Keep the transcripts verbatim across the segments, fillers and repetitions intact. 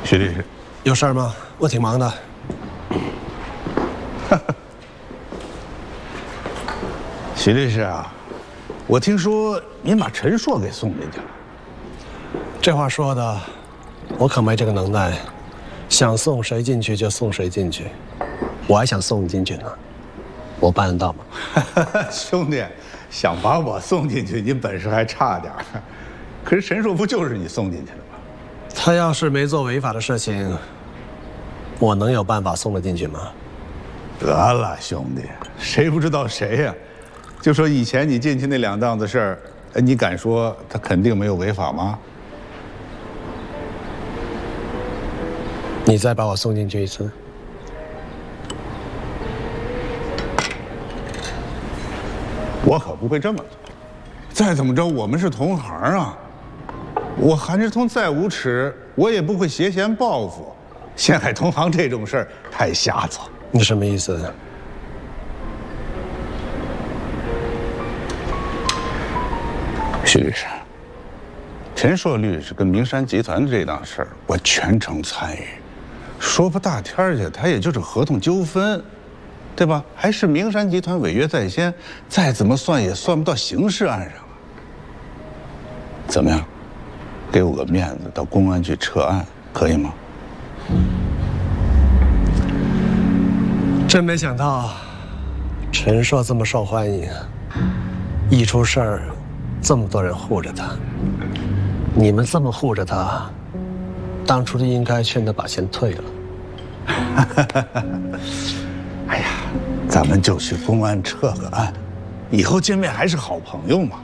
徐律师， 有事儿吗？我挺忙的。 徐律师啊，我听说您把陈硕给送进去了。 这话说的，我可没这个能耐，想送谁进去就送谁进去。我还想送你进去呢，我办得到吗？ 兄弟，想把我送进去，你本事还差点儿。可是陈硕不就是你送进去的吗？ 他要是没做违法的事情，我能有办法送他进去吗？ 得了，兄弟，谁不知道谁呀？就说以前你进去那两档子事儿，你敢说他肯定没有违法吗？ 你再把我送进去一次。 我可不会这么做。再怎么着，我们是同行啊。我韩志通再无耻，我也不会挟嫌报复。陷害同行这种事儿太瞎子。 你什么意思？ 徐律师，陈硕律师跟明山集团的这档事儿，我全程参与。说不大天儿去，他也就是合同纠纷，对吧？还是明山集团违约在先，再怎么算也算不到刑事案上啊。怎么样？给我个面子，到公安局撤案，可以吗？ 真没想到，陈硕这么受欢迎，一出事儿，这么多人护着他。你们这么护着他，当初就应该劝他把钱退了。 哎呀，咱们就去公安撤个案，以后见面还是好朋友嘛。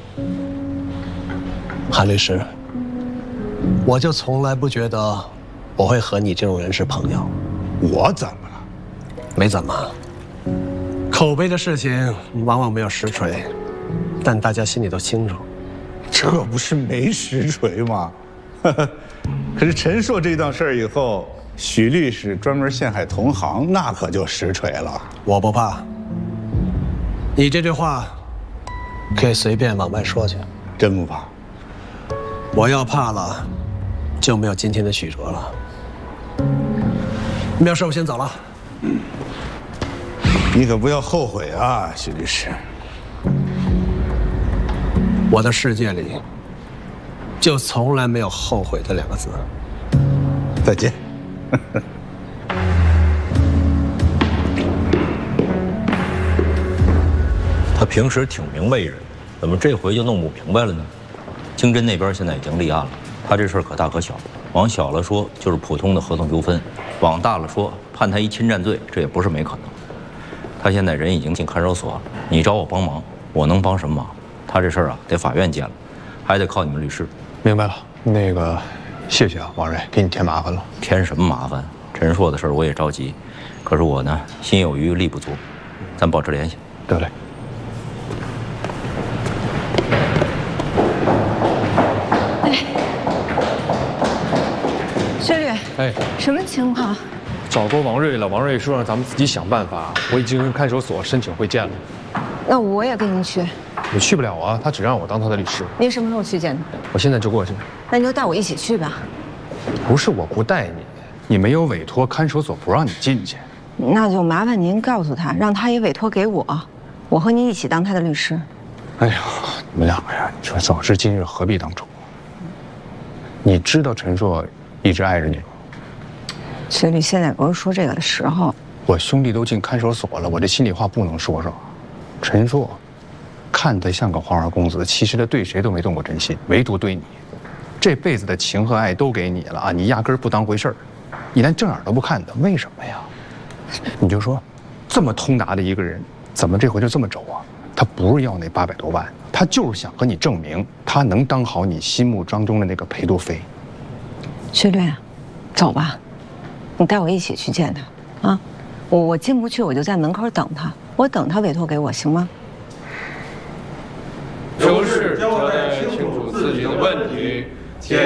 韩律师，我就从来不觉得我会和你这种人是朋友。 我怎么了？ 没怎么。口碑的事情往往没有实锤，但大家心里都清楚。 这不是没实锤吗？可是陈硕这档事儿以后，许律师专门陷害同行，那可就实锤了。 我不怕。你这句话可以随便往外说去。 真不怕？ 我要怕了，就没有今天的许卓了。没有事，我先走了。 嗯，你可不要后悔啊，许律师。 我的世界里，就从来没有后悔这两个字。 再见。 他平时挺明白人，怎么这回就弄不明白了呢？经侦那边现在已经立案了，他这事儿可大可小。往小了说就是普通的合同纠纷，往大了说判他一侵占罪，这也不是没可能。他现在人已经进看守所，你找我帮忙，我能帮什么忙？他这事儿啊，得法院见了，还得靠你们律师。 明白了，那个，谢谢啊，王瑞，给你添麻烦了。 添什么麻烦？陈硕的事儿我也着急，可是我呢，心有余力不足，咱保持联系。 得嘞。 哎，薛律， 哎， 什么情况？ 找过王瑞了，王瑞说让咱们自己想办法。我已经跟看守所申请会见了。 那我也跟你去。 你去不了啊，他只让我当他的律师。 你什么时候去见他？ 我现在就过去。 那你就带我一起去吧。 不是我不带你，你没有委托，看守所不让你进去。 那就麻烦您告诉他，让他也委托给我，我和你一起当他的律师。 哎呀，你们两个呀，你说早知今日何必当初？你知道陈硕一直爱着你吗？ 薛律，现在不是说这个的时候。 我兄弟都进看守所了，我这心里话不能说说。陈硕看他像个皇儿公子，其实他对谁都没动过真心，唯独对你，这辈子的情和爱都给你了啊！你压根儿不当回事儿，你连正眼都不看他，为什么呀？你就说，这么通达的一个人，怎么这回就这么轴啊？他不是要那八百多万，他就是想和你证明，他能当好你心目当中的那个裴多菲。 薛律，走吧，你带我一起去见他啊！我我进不去，我就在门口等他，我等他委托给我，行吗？ 有事交代清楚自己的问题。